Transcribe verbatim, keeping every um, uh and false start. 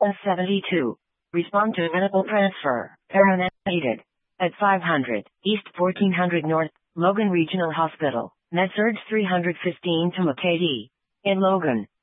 seventy-two. Respond to medical transfer. Paramount needed. At five hundred, East fourteen hundred North, Logan Regional Hospital. MedSurg three fifteen to M C A D. In Logan.